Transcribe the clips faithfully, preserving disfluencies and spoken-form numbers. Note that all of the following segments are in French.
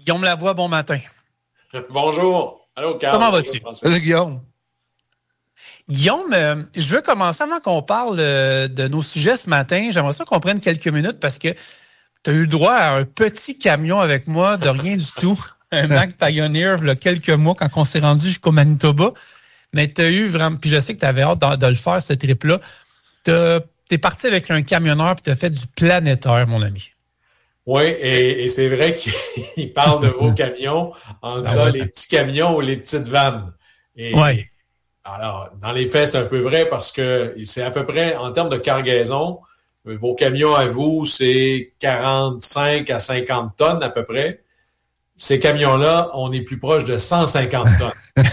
Guillaume Lavoie, bon matin. Bonjour. Allô, Carl. Comment vas-tu? Salut, Guillaume. Guillaume, euh, je veux commencer avant qu'on parle euh, de nos sujets ce matin. J'aimerais ça qu'on prenne quelques minutes parce que tu as eu le droit à un petit camion avec moi de rien du tout. Un Mack Pioneer, il y a quelques mois, quand on s'est rendu jusqu'au Manitoba. Mais tu as eu vraiment... Puis je sais que tu avais hâte de, de le faire, ce trip-là. Tu es parti avec un camionneur et tu as fait du planétaire, mon ami. Oui, et, et c'est vrai qu'il parle de vos camions en disant ah ouais. les petits camions ou les petites vannes. Oui. Alors, dans les faits, c'est un peu vrai parce que c'est à peu près, en termes de cargaison, vos camions à vous, c'est quarante-cinq à cinquante tonnes à peu près. Ces camions-là, on est plus proche de cent cinquante tonnes.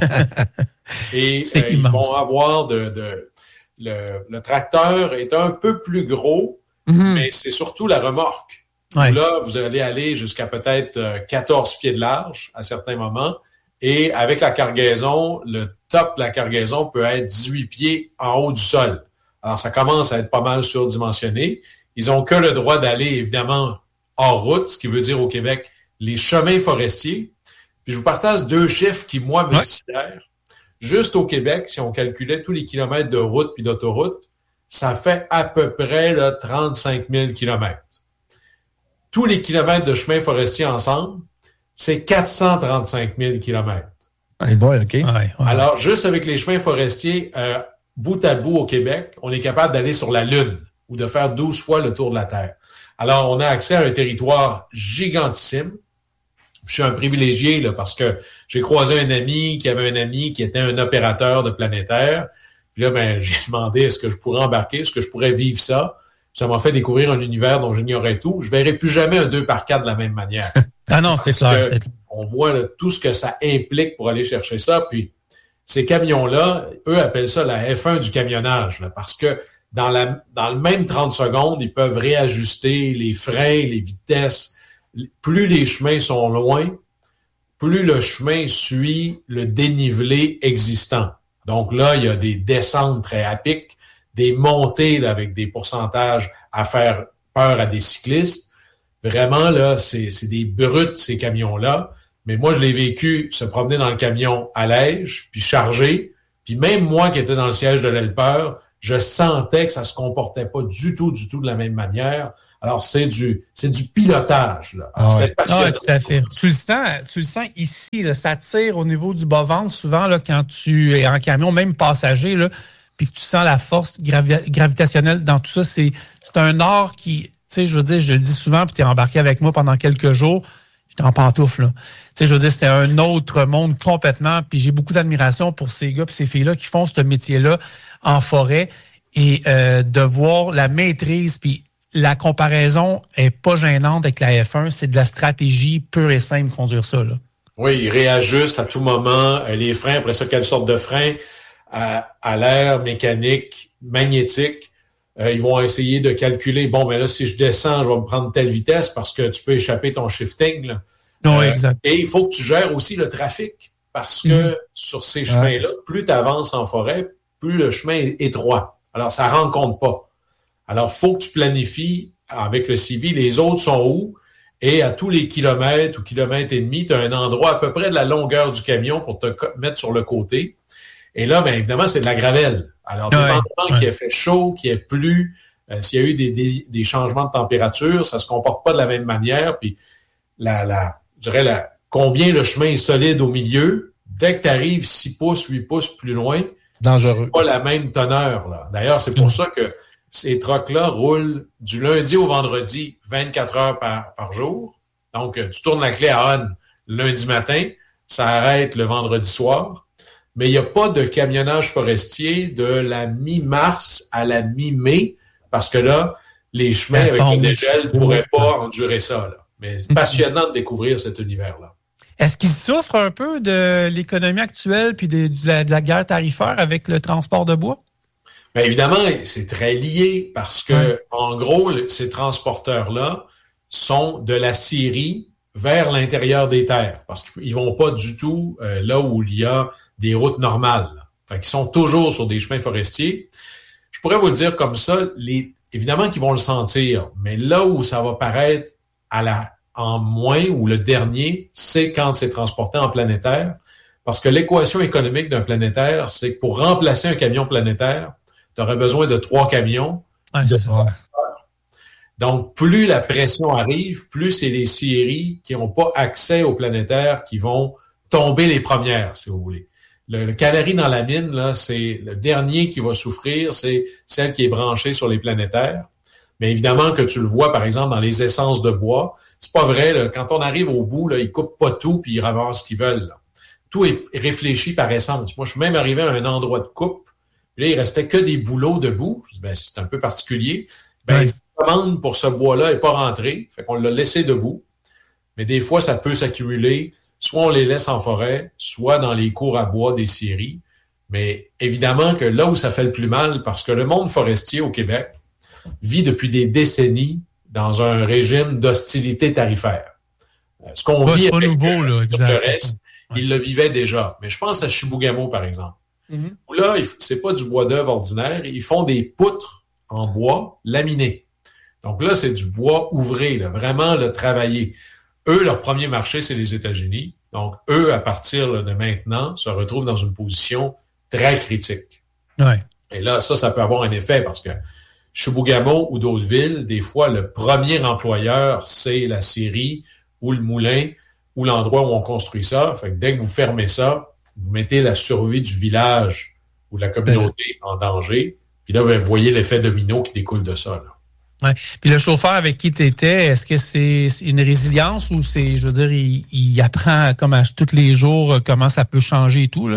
Et euh, ils vont avoir de... de le, le tracteur est un peu plus gros, mm-hmm. mais c'est surtout la remorque. Ouais. Là, vous allez aller jusqu'à peut-être quatorze pieds de large à certains moments. Et avec la cargaison, le top de la cargaison peut être dix-huit pieds en haut du sol. Alors, ça commence à être pas mal surdimensionné. Ils ont que le droit d'aller, évidemment, hors route, ce qui veut dire au Québec, les chemins forestiers. Puis je vous partage deux chiffres qui, moi, me ouais. sidèrent. Juste au Québec, si on calculait tous les kilomètres de route puis d'autoroute, ça fait à peu près là, trente-cinq mille kilomètres. Tous les kilomètres de chemin forestier ensemble, c'est quatre cent trente-cinq mille kilomètres. Hey boy, OK. Ouais, ouais. Alors, juste avec les chemins forestiers, euh, bout à bout au Québec, on est capable d'aller sur la Lune ou de faire douze fois le tour de la Terre. Alors, on a accès à un territoire gigantissime. Je suis un privilégié là, parce que j'ai croisé un ami qui avait un ami qui était un opérateur de planétaire. Puis là, ben, j'ai demandé est-ce que je pourrais embarquer, est-ce que je pourrais vivre ça. Ça m'a fait découvrir un univers dont j'ignorais tout. Je verrai plus jamais un deux par quatre de la même manière. Ah non, c'est clair. C'est... On voit là, tout ce que ça implique pour aller chercher ça. Puis ces camions-là, eux appellent ça la F un du camionnage, là, parce que dans, la, dans le même trente secondes, ils peuvent réajuster les freins, les vitesses. Plus les chemins sont loin, plus le chemin suit le dénivelé existant. Donc là, il y a des descentes très à pic, des montées là, avec des pourcentages à faire peur à des cyclistes. Vraiment, là, c'est, c'est des brutes, ces camions-là. Mais moi, je l'ai vécu se promener dans le camion à Lège, puis charger. Puis même moi qui étais dans le siège de l'helpeur, je sentais que ça se comportait pas du tout, du tout de la même manière. Alors, c'est du c'est du pilotage, là. Alors, ah ouais. Ah, tout à fait. Tu le sens, tu le sens ici, là, ça tire au niveau du bas-ventre, souvent, là, quand tu es en camion, même passager, là, puis que tu sens la force gravi- gravitationnelle dans tout ça. C'est, c'est un art qui, tu sais, je veux dire, je le dis souvent, puis tu es embarqué avec moi pendant quelques jours, j'étais en pantoufle, là. Tu sais, je veux dire, c'est un autre monde complètement, puis j'ai beaucoup d'admiration pour ces gars puis ces filles-là qui font ce métier-là en forêt et euh, de voir la maîtrise, puis la comparaison est pas gênante avec la F un, c'est de la stratégie pure et simple conduire ça, là. Oui, ils réajustent à tout moment les freins, après ça, quelle sorte de frein? À, à l'air, mécanique, magnétique. Euh, ils vont essayer de calculer, bon, mais là, si je descends, je vais me prendre telle vitesse parce que tu peux échapper ton shifting, là. Non, euh, exact. Et il faut que tu gères aussi le trafic parce que mmh. sur ces chemins-là, plus tu avances en forêt, plus le chemin est étroit. Alors, ça ne rencontre pas. Alors, il faut que tu planifies avec le C B, les autres sont où? Et à tous les kilomètres ou kilomètres et demi, tu as un endroit à peu près de la longueur du camion pour te mettre sur le côté. Et là, bien évidemment, c'est de la gravelle. Alors, ouais, dépendamment ouais. qu'il ait fait chaud, qu'il ait plu, euh, s'il y a eu des, des, des changements de température, ça se comporte pas de la même manière. Puis, la, la, je dirais, la, combien le chemin est solide au milieu, dès que tu arrives six pouces, huit pouces plus loin, dangereux. C'est pas la même teneur, là. D'ailleurs, c'est pour mmh. ça que ces trucks-là roulent du lundi au vendredi, vingt-quatre heures par, par jour. Donc, tu tournes la clé à on lundi matin, ça arrête le vendredi soir. Mais il n'y a pas de camionnage forestier de la mi-mars à la mi-mai, parce que là, les chemins avec le dégel ne pourraient pas endurer ça, là. Mais c'est passionnant de découvrir cet univers-là. Est-ce qu'il souffre un peu de l'économie actuelle puis de, de, la, de la guerre tarifaire avec le transport de bois? Bien évidemment, c'est très lié parce que, ouais. en gros, ces transporteurs-là sont de la Syrie vers l'intérieur des terres parce qu'ils vont pas du tout euh, là où il y a des routes normales. Là. Fait qu'ils sont toujours sur des chemins forestiers. Je pourrais vous le dire comme ça, les, évidemment qu'ils vont le sentir, mais là où ça va paraître à la en moins ou le dernier, c'est quand c'est transporté en planétaire. Parce que l'équation économique d'un planétaire, c'est que pour remplacer un camion planétaire, tu aurais besoin de trois camions. Ouais, c'est ça. Donc, plus la pression arrive, plus c'est les scieries qui n'ont pas accès au planétaire qui vont tomber les premières, si vous voulez. Le, le calorie dans la mine, là, c'est le dernier qui va souffrir, c'est celle qui est branchée sur les planétaires. Mais évidemment que tu le vois, par exemple, dans les essences de bois, c'est pas vrai, là. Quand on arrive au bout, là, ils coupent pas tout puis ils ramassent ce qu'ils veulent, là. Tout est réfléchi par essence. Moi, je suis même arrivé à un endroit de coupe, puis là, il restait que des bouleaux debout. Ben, c'est un peu particulier. Ben, ouais. La commande pour ce bois-là n'est pas rentrée, fait qu'on l'a laissé debout. Mais des fois, ça peut s'accumuler. Soit on les laisse en forêt, soit dans les cours à bois des scieries. Mais évidemment que là où ça fait le plus mal, parce que le monde forestier au Québec vit depuis des décennies dans un régime d'hostilité tarifaire. Ce qu'on ouais, vit c'est pas avec nouveau, là, exact. Le reste, ouais. Ils le vivaient déjà. Mais je pense à Chibougamau, par exemple. Mm-hmm. Où là, c'est pas du bois d'œuvre ordinaire. Ils font des poutres en bois laminées. Donc là, c'est du bois ouvré, là, vraiment le travaillé. Eux, leur premier marché, c'est les États-Unis. Donc, eux, à partir là, de maintenant, se retrouvent dans une position très critique. Ouais. Et là, ça, ça peut avoir un effet parce que Chibougamau ou d'autres villes, des fois, le premier employeur, c'est la scierie ou le moulin ou l'endroit où on construit ça. Fait que dès que vous fermez ça, vous mettez la survie du village ou de la communauté en danger. Puis là, vous voyez l'effet domino qui découle de ça, là. Ouais. Puis le chauffeur avec qui tu étais, est-ce que c'est une résilience ou c'est, je veux dire, il, il apprend comme à tous les jours comment ça peut changer et tout, là?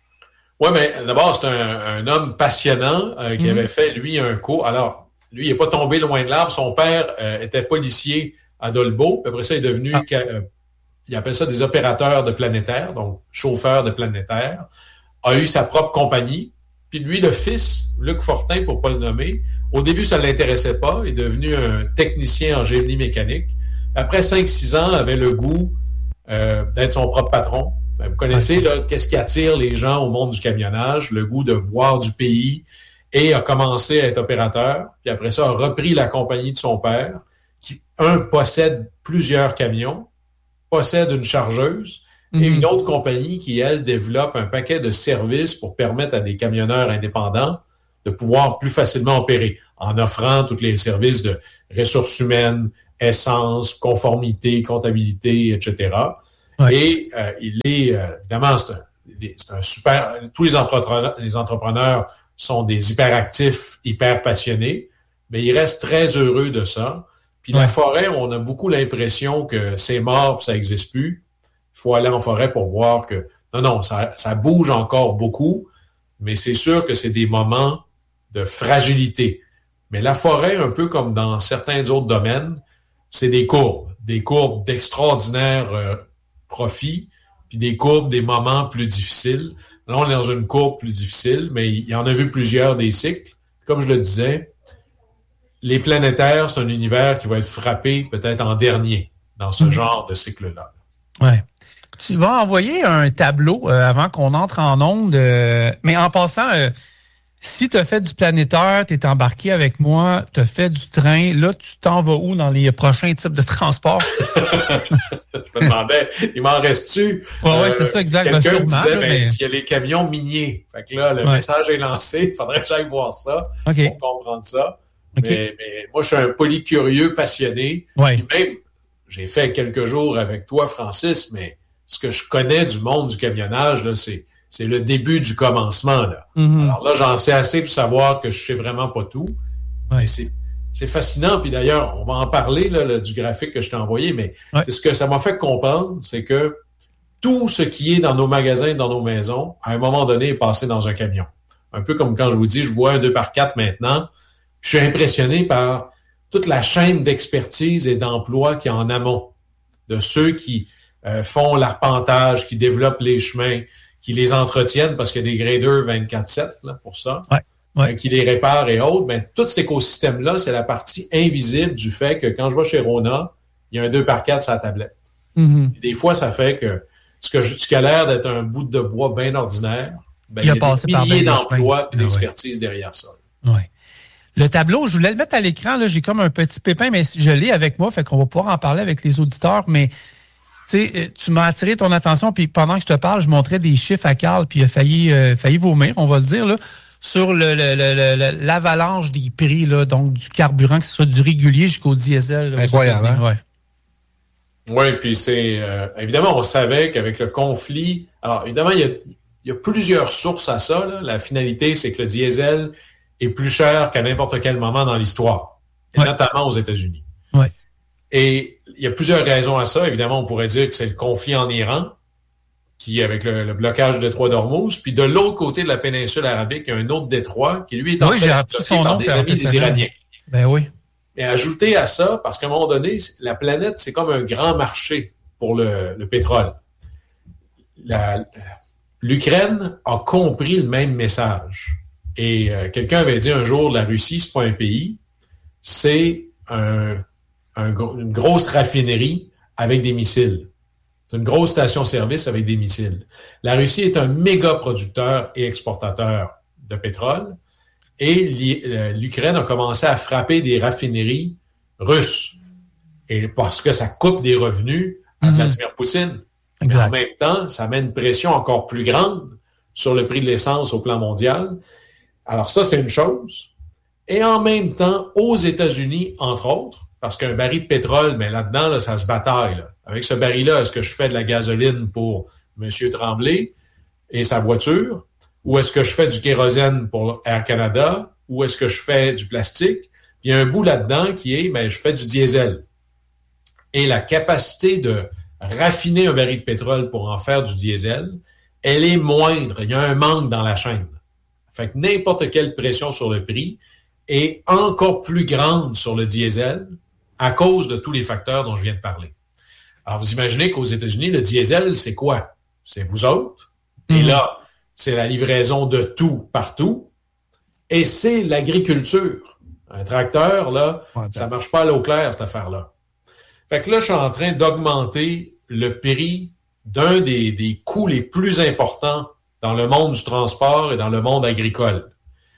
Oui, mais d'abord, c'est un, un homme passionnant euh, qui mm-hmm. avait fait, lui, un cours. Alors, lui, il n'est pas tombé loin de l'arbre. Son père euh, était policier à Dolbeau. Puis après ça, il est devenu, ah. euh, il appelle ça des opérateurs de planétaire, donc chauffeur de planétaire. A eu sa propre compagnie. Puis lui, le fils, Luc Fortin, pour pas le nommer, au début, ça ne l'intéressait pas. Il est devenu un technicien en génie mécanique. Après cinq six ans, il avait le goût euh, d'être son propre patron. Ben, vous connaissez, là, qu'est-ce qui attire les gens au monde du camionnage? Le goût de voir du pays. Et a commencé à être opérateur. Puis après ça, a repris la compagnie de son père, qui, un, possède plusieurs camions, possède une chargeuse, et une autre compagnie qui, elle, développe un paquet de services pour permettre à des camionneurs indépendants de pouvoir plus facilement opérer en offrant tous les services de ressources humaines, essence, conformité, comptabilité, et cetera. Ouais. Et euh, il est, euh, évidemment, c'est un, c'est un super... Tous les entrepreneurs, les entrepreneurs sont des hyperactifs, hyper passionnés, mais ils restent très heureux de ça. Puis ouais. La forêt, on a beaucoup l'impression que c'est mort, ça n'existe plus. Il faut aller en forêt pour voir que, non, non, ça, ça bouge encore beaucoup, mais c'est sûr que c'est des moments de fragilité. Mais la forêt, un peu comme dans certains autres domaines, c'est des courbes, des courbes d'extraordinaire euh, profit, puis des courbes des moments plus difficiles. Là, on est dans une courbe plus difficile, mais il y en a vu plusieurs des cycles. Comme je le disais, les planétaires, c'est un univers qui va être frappé peut-être en dernier dans ce mmh. genre de cycle-là. Ouais. Tu vas envoyer un tableau euh, avant qu'on entre en onde, euh, mais en passant, euh, si tu as fait du planétaire, tu es embarqué avec moi, tu as fait du train, là, tu t'en vas où dans les prochains types de transports? Je me demandais, il m'en reste-tu? Oui, ouais, euh, c'est ça, exact. Quelqu'un sûrement, disait, là, ben, mais... il y a les camions miniers. Fait que là, le ouais. message est lancé, il faudrait que j'aille voir ça okay. pour comprendre ça. Okay. Mais, mais moi, je suis un polycurieux passionné. Ouais. Même, j'ai fait quelques jours avec toi, Francis, mais ce que je connais du monde du camionnage, là, c'est, c'est le début du commencement. Là. Mm-hmm. Alors là, j'en sais assez pour savoir que je sais vraiment pas tout. Ouais. Mais c'est, c'est fascinant. Puis d'ailleurs, on va en parler là, là, du graphique que je t'ai envoyé, mais ouais. c'est ce que ça m'a fait comprendre, c'est que tout ce qui est dans nos magasins, dans nos maisons, à un moment donné, est passé dans un camion. Un peu comme quand je vous dis, je vois un deux par quatre maintenant. Je suis impressionné par toute la chaîne d'expertise et d'emploi qu'il y a en amont. De ceux qui euh, font l'arpentage, qui développent les chemins, qui les entretiennent parce qu'il y a des graders vingt-quatre sept là, pour ça, ouais, ouais. Euh, qui les réparent et autres. Ben, tout cet écosystème-là, c'est la partie invisible du fait que quand je vais chez Rona, il y a un deux par quatre sur la tablette. Mm-hmm. Et des fois, ça fait que ce, que je, ce qui a l'air d'être un bout de bois bien ordinaire, ben, il y a, il y a des milliers d'emplois et d'expertise ouais. derrière ça. Ouais. Le tableau, je voulais le mettre à l'écran. Là, j'ai comme un petit pépin, mais je l'ai avec moi, fait qu'on va pouvoir en parler avec les auditeurs. Mais tu sais, tu m'as attiré ton attention, puis pendant que je te parle, je montrais des chiffres à Carl, puis il a failli, euh, failli vomir, on va le dire, là, sur le, le, le, le l'avalanche des prix, là, donc du carburant, que ce soit du régulier jusqu'au diesel. Là, incroyable, hein? Ouais. Oui, puis c'est euh, évidemment, on savait qu'avec le conflit, alors évidemment, il y a, il y a plusieurs sources à ça. Là. La finalité, c'est que le diesel est plus cher qu'à n'importe quel moment dans l'histoire, et ouais. notamment aux États-Unis. Ouais. Et il y a plusieurs raisons à ça. Évidemment, on pourrait dire que c'est le conflit en Iran, qui avec le, le blocage du détroit d'Ormuz, puis de l'autre côté de la péninsule arabique, il y a un autre détroit qui, lui, est en oui, train d'être bloqué par des amis des Iraniens. Ben oui. Et ajouter à ça, parce qu'à un moment donné, la planète, c'est comme un grand marché pour le, le pétrole. La, L'Ukraine a compris le même message. Et euh, quelqu'un avait dit un jour, la Russie, c'est pas un pays, c'est un, un, une grosse raffinerie avec des missiles. C'est une grosse station-service avec des missiles. La Russie est un méga producteur et exportateur de pétrole. Et l'Ukraine a commencé à frapper des raffineries russes. Et parce que ça coupe des revenus à mm-hmm. Vladimir Poutine. Exact. En même temps, ça met une pression encore plus grande sur le prix de l'essence au plan mondial. Alors ça, c'est une chose. Et en même temps, aux États-Unis, entre autres, parce qu'un baril de pétrole, mais là-dedans, là, ça se bataille. Là. Avec ce baril-là, est-ce que je fais de la gasoline pour M. Tremblay et sa voiture? Ou est-ce que je fais du kérosène pour Air Canada? Ou est-ce que je fais du plastique? Il y a un bout là-dedans qui est, ben, je fais du diesel. Et la capacité de raffiner un baril de pétrole pour en faire du diesel, elle est moindre. Il y a un manque dans la chaîne. Fait que n'importe quelle pression sur le prix est encore plus grande sur le diesel à cause de tous les facteurs dont je viens de parler. Alors, vous imaginez qu'aux États-Unis, le diesel, c'est quoi? C'est vous autres. Mmh. Et là, c'est la livraison de tout partout. Et c'est l'agriculture. Un tracteur, là, ouais, ben. ça marche pas à l'eau claire, cette affaire-là. Fait que là, je suis en train d'augmenter le prix d'un des, des coûts les plus importants dans le monde du transport et dans le monde agricole.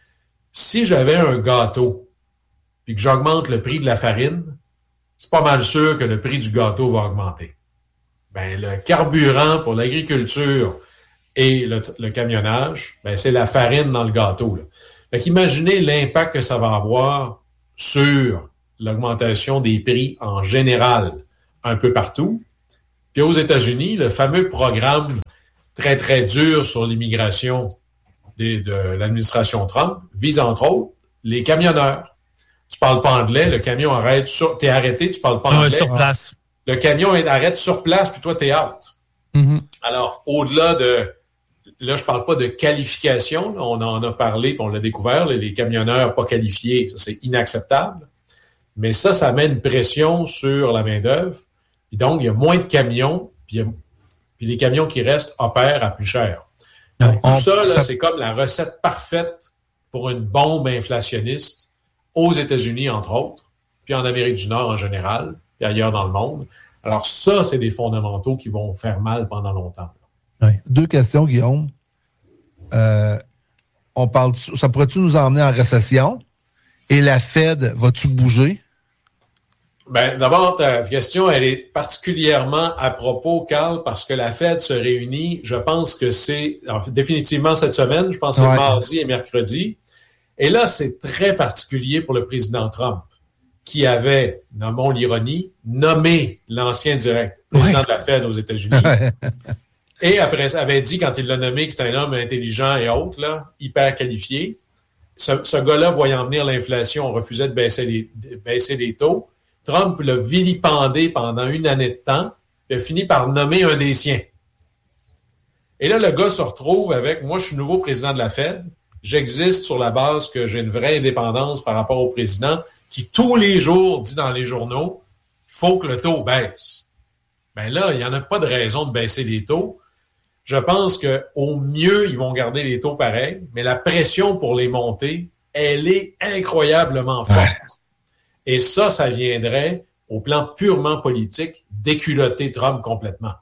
Si j'avais un gâteau puis que j'augmente le prix de la farine, c'est pas mal sûr que le prix du gâteau va augmenter. Ben, le carburant pour l'agriculture et le, le camionnage, ben, c'est la farine dans le gâteau, là. Fait qu'imaginez l'impact que ça va avoir sur l'augmentation des prix en général un peu partout. Puis aux États-Unis, le fameux programme très, très dur sur l'immigration des, de l'administration Trump vise entre autres les camionneurs. Tu parles pas anglais, le camion arrête sur... T'es arrêté, tu parles pas anglais. Ouais, sur place. Le camion arrête sur place, puis toi, t'es out. Mm-hmm. Alors, au-delà de... Là, je parle pas de qualification. Là, on en a parlé, puis on l'a découvert. Là, les camionneurs pas qualifiés, ça, c'est inacceptable. Mais ça, ça met une pression sur la main-d'œuvre. Puis donc, il y a moins de camions, puis, il y a, puis les camions qui restent opèrent à plus cher. Donc, tout ça, là, ça, c'est comme la recette parfaite pour une bombe inflationniste aux États-Unis, entre autres, puis en Amérique du Nord en général, puis ailleurs dans le monde. Alors ça, c'est des fondamentaux qui vont faire mal pendant longtemps. Oui. Deux questions, Guillaume. Euh, on parle, ça pourrait-tu nous emmener en récession? Et la Fed, va-tu bouger? Ben, d'abord, ta question, elle est particulièrement à propos, Carl, parce que la Fed se réunit, je pense que c'est en fait, définitivement cette semaine, je pense que c'est ouais. mardi et mercredi. Et là, c'est très particulier pour le président Trump, qui avait, nommons l'ironie, nommé l'ancien direct président ouais. de la Fed aux États-Unis. Et après ça, avait dit, quand il l'a nommé, que c'était un homme intelligent et autres, là, hyper qualifié. Ce, ce gars-là, voyant venir l'inflation, refusait de baisser les, de baisser les taux. Trump l'a vilipendé pendant une année de temps, puis a fini par nommer un des siens. Et là, le gars se retrouve avec, moi, je suis nouveau président de la Fed, j'existe sur la base que j'ai une vraie indépendance par rapport au président, qui tous les jours dit dans les journaux, il faut que le taux baisse. Ben là, il n'y en a pas de raison de baisser les taux. Je pense qu'au mieux, ils vont garder les taux pareils, mais la pression pour les monter, elle est incroyablement forte. Ouais. Et ça, ça viendrait, au plan purement politique, déculotter Trump complètement.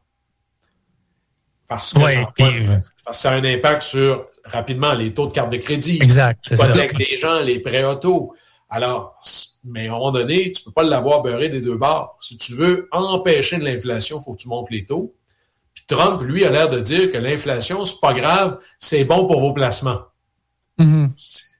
Parce que, ouais, ça, pas, parce que ça a un impact sur, rapidement, les taux de carte de crédit. Exact, c'est ça. Hypothèque des gens, les prêts auto. Alors, mais à un moment donné, tu peux pas l'avoir beurré des deux bords. Si tu veux empêcher de l'inflation, il faut que tu montes les taux. Puis Trump, lui, a l'air de dire que l'inflation, c'est pas grave, c'est bon pour vos placements. Mm-hmm.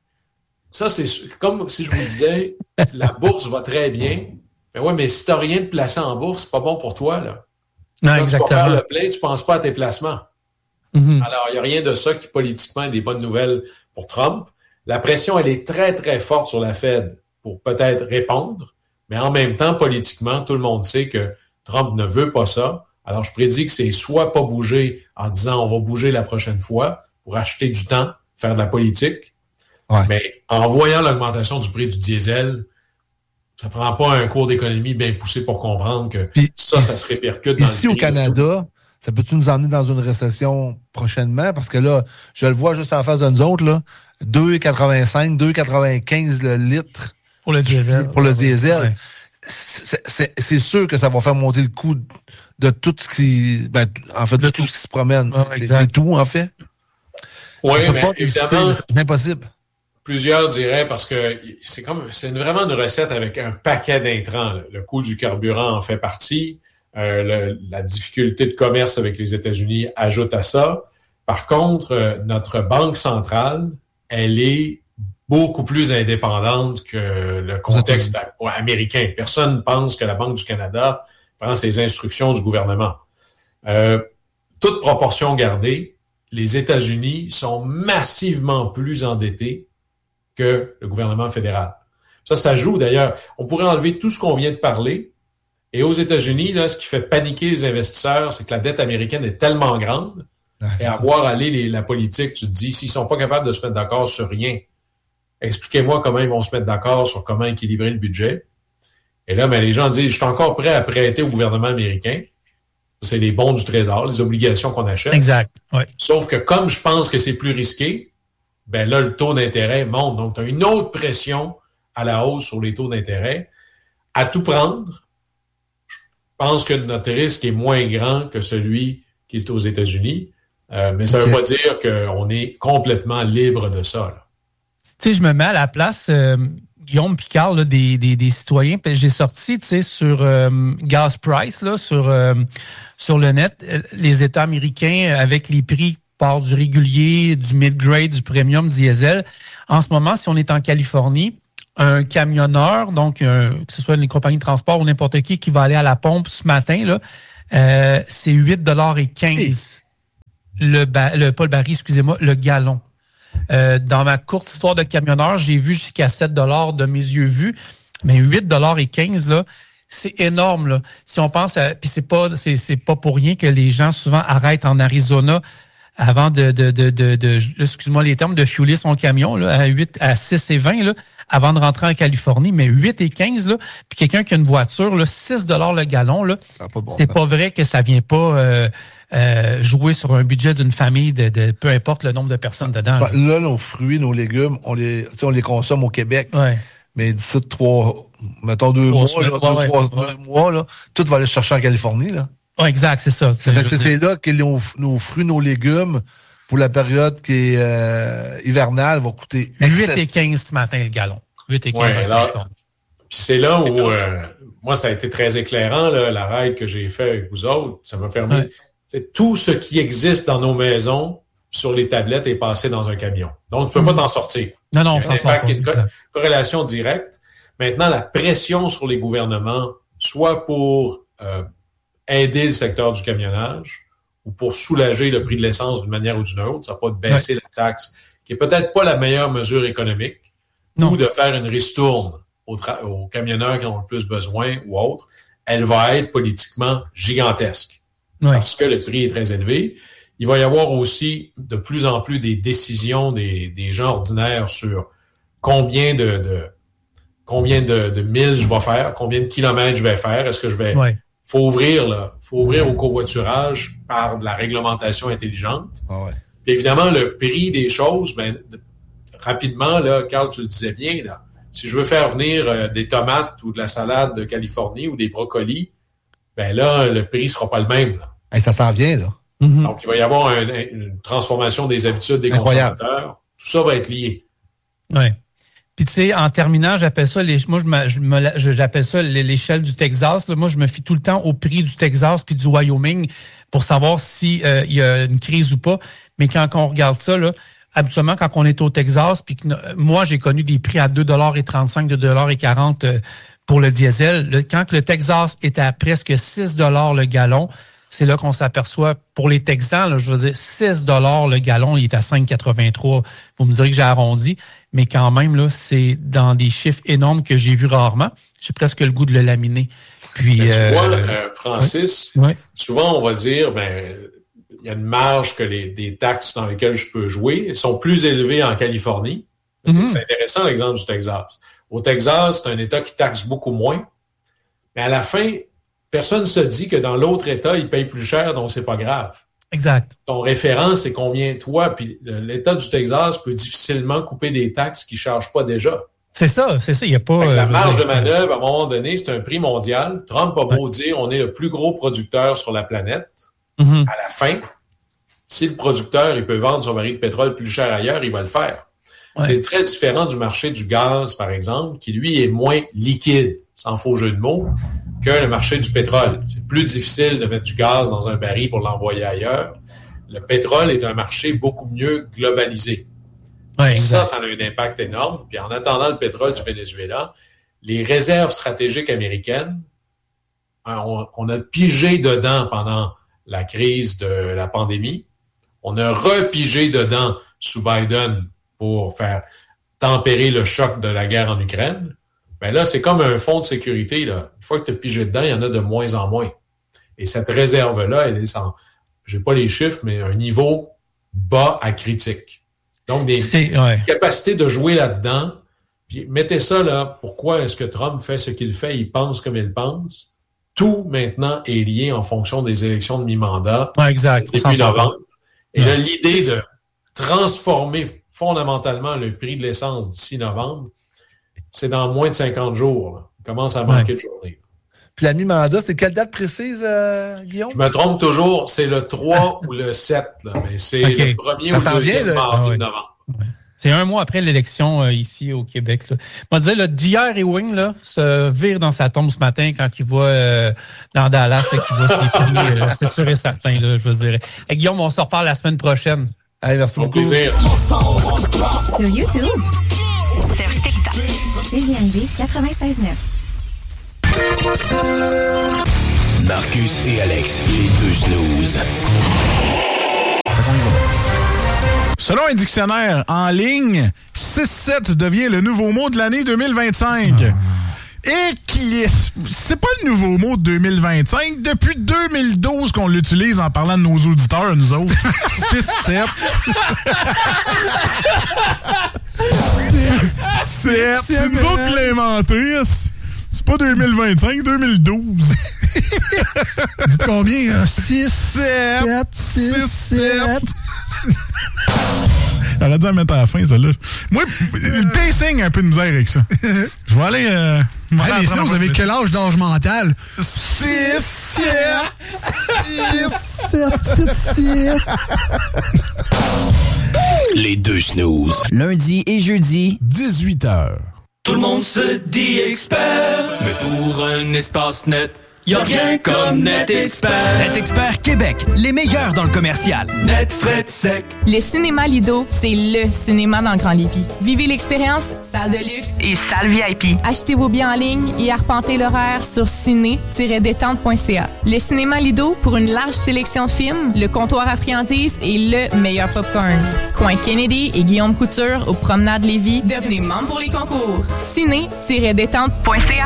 Ça, c'est comme si je vous disais, la bourse va très bien. Mais ouais, mais si tu n'as rien de placé en bourse, c'est pas bon pour toi, là. Non, Quand exactement. tu vas faire le plein, tu penses pas à tes placements. Mm-hmm. Alors, il n'y a rien de ça qui, politiquement, est des bonnes nouvelles pour Trump. La pression, elle est très, très forte sur la Fed pour peut-être répondre. Mais en même temps, politiquement, tout le monde sait que Trump ne veut pas ça. Alors, je prédis que c'est soit pas bouger en disant on va bouger la prochaine fois pour acheter du temps, faire de la politique. Ouais. Mais en voyant l'augmentation du prix du diesel, ça prend pas un cours d'économie bien poussé pour comprendre que Puis, ça, ça se répercute dans ici le au prix Canada, ça peut-tu nous emmener dans une récession prochainement? Parce que là, je le vois juste en face de nous autres, là, deux virgule quatre-vingt-cinq, deux virgule quatre-vingt-quinze le litre Pour le diesel. pour le diesel. Ouais. C'est, c'est, c'est sûr que ça va faire monter le coût de tout ce qui, ben, en fait, de, de tout, tout ce qui se promène. Ouais, c'est, exact. c'est tout, en fait. Oui, On peut mais pas évidemment, résister, c'est impossible. Plusieurs diraient parce que c'est comme c'est une, vraiment une recette avec un paquet d'intrants. Là. Le coût du carburant en fait partie. Euh, le, la difficulté de commerce avec les États-Unis ajoute à ça. Par contre, euh, notre banque centrale, elle est beaucoup plus indépendante que le contexte américain. Personne ne pense que la Banque du Canada prend ses instructions du gouvernement. Euh, toute proportion gardée, les États-Unis sont massivement plus endettés que le gouvernement fédéral. Ça, ça joue d'ailleurs. On pourrait enlever tout ce qu'on vient de parler. Et aux États-Unis, là, ce qui fait paniquer les investisseurs, c'est que la dette américaine est tellement grande. Ouais, et à ça. Voir aller les, la politique, tu te dis, s'ils sont pas capables de se mettre d'accord sur rien, expliquez-moi comment ils vont se mettre d'accord sur comment équilibrer le budget. Et là, ben, les gens disent, je suis encore prêt à prêter au gouvernement américain. C'est les bons du Trésor, les obligations qu'on achète. Exact. Ouais. Sauf que comme je pense que c'est plus risqué, ben là, le taux d'intérêt monte. Donc, tu as une autre pression à la hausse sur les taux d'intérêt. À tout prendre, je pense que notre risque est moins grand que celui qui est aux États-Unis. Euh, mais ça ne okay. veut pas dire qu'on est complètement libre de ça, là. Tu sais, je me mets à la place, euh, Guillaume Picard, là, des, des, des citoyens. J'ai sorti, tu sais, sur euh, Gas Price, là, sur, euh, sur le net, les États américains avec les prix part du régulier, du mid-grade, du premium diesel. En ce moment, si on est en Californie, un camionneur, donc un, que ce soit une compagnie de transport ou n'importe qui qui va aller à la pompe ce matin, là, euh, c'est huit dollars quinze le, ba- le pas le baril, excusez-moi, le gallon. Euh, dans ma courte histoire de camionneur, j'ai vu jusqu'à sept dollars de mes yeux vus, mais huit dollars quinze là, c'est énorme là. Si on pense à, puis c'est pas c'est c'est pas pour rien que les gens souvent arrêtent en Arizona avant de de de de, de excuse-moi les termes de fueler son camion là à huit à six et vingt là avant de rentrer en Californie, mais huit et quinze là, puis quelqu'un qui a une voiture là six dollars le gallon là, ah, pas bon, c'est ça. Pas vrai que ça vient pas euh, euh, jouer sur un budget d'une famille de, de peu importe le nombre de personnes dedans. Là, là nos fruits, nos légumes, on les on les consomme au Québec. Ouais. Mais d'ici trois, mettons deux mois, semaines, là, ouais, deux, ouais, trois, ouais. deux mois, là, tout va aller se chercher en Californie, là. Ouais, exact, c'est ça. C'est, c'est, c'est là que nos, nos fruits, nos légumes, pour la période qui est euh, hivernale, vont coûter huit et quinze ce matin le gallon. huit et quinze. Ouais, alors, puis c'est là où euh, moi ça a été très éclairant là, la ride que j'ai fait avec vous autres, ça m'a permis. Ouais. C'est tout ce qui existe dans nos maisons sur les tablettes est passé dans un camion. Donc, tu peux mmh. pas t'en sortir. Non, non, on s'en sort pas. Une co- corrélation directe. Maintenant, la pression sur les gouvernements, soit pour euh, aider le secteur du camionnage ou pour soulager le prix de l'essence d'une manière ou d'une autre, ça va pas de baisser ouais. la taxe, qui est peut-être pas la meilleure mesure économique, non. ou de faire une ristourne aux, tra- aux camionneurs qui en ont le plus besoin ou autres, elle va être politiquement gigantesque. Ouais. Parce que le prix est très élevé. Il va y avoir aussi de plus en plus des décisions des, des gens ordinaires sur combien de, de combien de, de milles je vais faire, combien de kilomètres je vais faire. Est-ce que je vais... Ouais. Faut ouvrir, là. Faut ouvrir au covoiturage par de la réglementation intelligente. Ah ouais. Puis évidemment, le prix des choses, ben, rapidement, là, Carl, tu le disais bien, là. Si je veux faire venir euh, des tomates ou de la salade de Californie ou des brocolis, ben là, le prix sera pas le même, là. Hey, ça s'en vient, là. Mm-hmm. Donc, il va y avoir un, une transformation des habitudes des Incroyable. consommateurs. Tout ça va être lié. Oui. Puis tu sais, en terminant, j'appelle ça les, moi je me, je me, j'appelle ça l'échelle du Texas. Là. Moi, je me fie tout le temps au prix du Texas puis du Wyoming pour savoir si euh, il y a une crise ou pas. Mais quand on regarde ça, là, habituellement, quand on est au Texas, puis moi j'ai connu des prix à deux dollars trente-cinq, deux dollars quarante euh, pour le diesel. Le, quand le Texas est à presque six dollars le gallon, c'est là qu'on s'aperçoit, pour les Texans, là, je veux dire, six dollars le gallon, il est à cinq quatre-vingt-trois. Vous me direz que j'ai arrondi, mais quand même, là, c'est dans des chiffres énormes que j'ai vus rarement. J'ai presque le goût de le laminer. Puis, ben, tu euh, vois, euh, Francis, ouais, ouais. souvent on va dire, ben, il y a une marge que les des taxes dans lesquelles je peux jouer sont plus élevées en Californie. Mm-hmm. C'est intéressant l'exemple du Texas. Au Texas, c'est un État qui taxe beaucoup moins, mais à la fin, personne ne se dit que dans l'autre État, il paye plus cher, donc c'est pas grave. Exact. Ton référent, c'est combien toi, puis l'État du Texas peut difficilement couper des taxes qu'il ne charge pas déjà. C'est ça, c'est ça, il n'y a pas... Euh, la marge dire, de manœuvre, à un moment donné, c'est un prix mondial. Trump a beau ouais. dire on est le plus gros producteur sur la planète. Mm-hmm. À la fin, si le producteur il peut vendre son baril de pétrole plus cher ailleurs, il va le faire. Ouais. C'est très différent du marché du gaz, par exemple, qui, lui, est moins liquide, sans faux jeu de mots, que le marché du pétrole. C'est plus difficile de mettre du gaz dans un baril pour l'envoyer ailleurs. Le pétrole est un marché beaucoup mieux globalisé. Ouais, Et ça, ça a un impact énorme. Puis en attendant le pétrole du Venezuela, les réserves stratégiques américaines, on, on a pigé dedans pendant la crise de la pandémie. On a repigé dedans sous Biden pour faire tempérer le choc de la guerre en Ukraine. Ben là, c'est comme un fonds de sécurité, là. Une fois que tu as pigé dedans, il y en a de moins en moins. Et cette réserve-là, elle est sans, j'ai pas les chiffres, mais un niveau bas à critique. Donc, des ouais. capacités de jouer là-dedans. Puis mettez ça là, pourquoi est-ce que Trump fait ce qu'il fait, il pense comme il pense. Tout maintenant est lié en fonction des élections de mi-mandat. Ouais, exact. Début novembre. Et ouais. là, l'idée de transformer fondamentalement le prix de l'essence d'ici novembre, c'est dans moins de cinquante jours. Là. Il commence à manquer ouais. de journées. Puis la mi-mandat, c'est quelle date précise, euh, Guillaume? Je me trompe toujours, c'est le trois ou le sept, là, mais c'est okay. le premier ça ou le deuxième mardi ah, ouais. de novembre. Ouais. C'est un mois après l'élection euh, ici au Québec. Là. On va dire, le D R Ewing là, se vire dans sa tombe ce matin quand il va euh, dans Dallas et qu'il voit ses prix. Euh, c'est sûr et certain, là, je veux dire. Et Guillaume, on se reparle la semaine prochaine. Allez, merci Au beaucoup. plaisir. Sur YouTube, sur TikTok, C G M V quatre-vingt-seize neuf. Marcus et Alex, les deux snooze. Selon un dictionnaire en ligne, six sept devient le nouveau mot de l'année deux mille vingt-cinq. Ah. Et qui est... C'est pas le nouveau mot de deux mille vingt-cinq. Depuis deux mille douze qu'on l'utilise en parlant de nos auditeurs, nous autres. six sept. sept. C'est nous autres qui l'avons inventé. C'est pas deux mille vingt-cinq, deux mille douze. Dites combien? six, sept, six, sept. J'aurais dû la mettre à la fin, celle-là. Moi, le pacing a un peu de misère avec ça. Je vais aller... Euh, hey, sinon, vous avez quel âge d'âge mental? six, sept, six, sept, six. Les deux snooze. Lundi et jeudi, dix-huit heures. Tout le monde se dit expert, mais pour un espace net, y'a rien comme NetExpert. NetExpert Québec, les meilleurs dans le commercial. Net, frais, sec. Le Cinéma Lido, c'est le cinéma dans le Grand Lévis. Vivez l'expérience, salle de luxe et salle V I P. Achetez vos billets en ligne et arpentez l'horaire sur ciné tiret détente point c a. Le Cinéma Lido, pour une large sélection de films, le comptoir à friandises et le meilleur popcorn. Coin Kennedy et Guillaume Couture aux Promenades Lévis. Devenez membre pour les concours. ciné tiret détente point c a.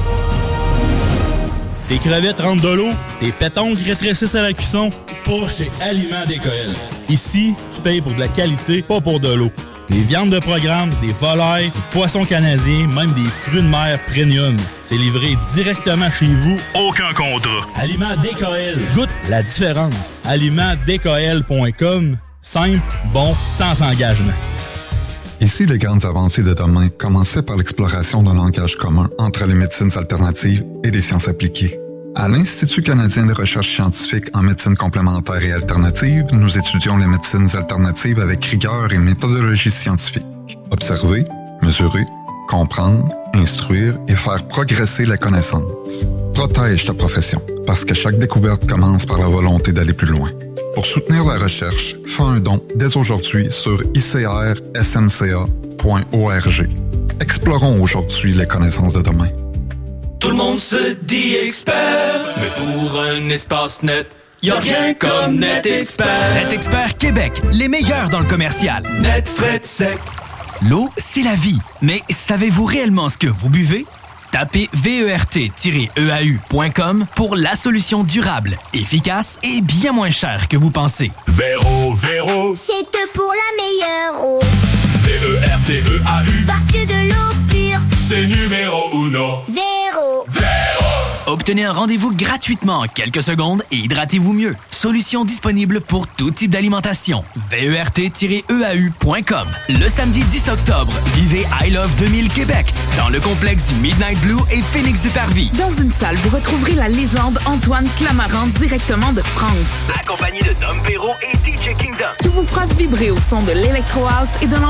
Tes crevettes rentrent de l'eau, tes pétons rétrécissent à la cuisson, pas chez Aliments D K L. Ici, tu payes pour de la qualité, pas pour de l'eau. Des viandes de programme, des volailles, des poissons canadiens, même des fruits de mer premium. C'est livré directement chez vous, aucun contrat. Aliments D K L, goûte la différence. aliments d k l point com, simple, bon, sans engagement. Ici, les grandes avancées de demain commençaient par l'exploration d'un langage commun entre les médecines alternatives et les sciences appliquées. À l'Institut canadien de recherche scientifique en médecine complémentaire et alternative, nous étudions les médecines alternatives avec rigueur et méthodologie scientifique. Observer, mesurer, Comprendre, instruire et faire progresser les connaissances. Protège ta profession, parce que chaque découverte commence par la volonté d'aller plus loin. Pour soutenir la recherche, fais un don dès aujourd'hui sur i c r s m c a point org. Explorons aujourd'hui les connaissances de demain. Tout le monde se dit expert, mais pour un espace net, y a rien comme NetExpert. NetExpert Québec, les meilleurs dans le commercial. Net, fret, sec. L'eau, c'est la vie. Mais savez-vous réellement ce que vous buvez? Tapez V E R T E A U point com pour la solution durable, efficace et bien moins chère que vous pensez. Véro, Véro, c'est pour la meilleure eau. V E R T E A U, parce que de l'eau pure, c'est numéro uno. Véro. Véro. Obtenez un rendez-vous gratuitement en quelques secondes et hydratez-vous mieux. Solution disponible pour tout type d'alimentation. V E R T E A U point com. Le samedi dix octobre, vivez I Love deux mille Québec dans le complexe du Midnight Blue et Phoenix du Parvis. Dans une salle, vous retrouverez la légende Antoine Clamaran directement de France. Accompagné de Dom Perrault et D J Kingdom. Qui vous fera vibrer au son de l'Electro House et de